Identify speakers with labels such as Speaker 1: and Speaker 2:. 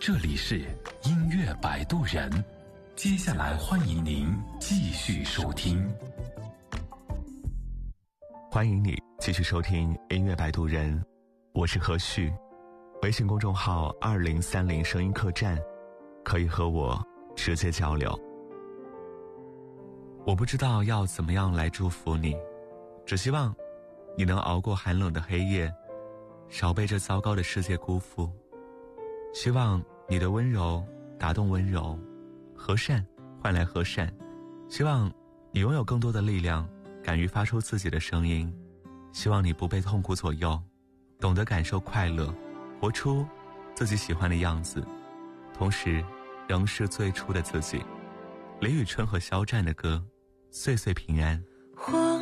Speaker 1: 这里是音乐摆渡人，接下来欢迎您继续收听。
Speaker 2: 欢迎你继续收听音乐摆渡人，我是何旭。微信公众号2030声音客栈，可以和我直接交流。我不知道要怎么样来祝福你，只希望你能熬过寒冷的黑夜，少被这糟糕的世界辜负。希望你的温柔打动温柔，和善换来和善。希望你拥有更多的力量，敢于发出自己的声音。希望你不被痛苦左右，懂得感受快乐，活出自己喜欢的样子，同时仍是最初的自己。李宇春和肖战的歌《岁岁平安》。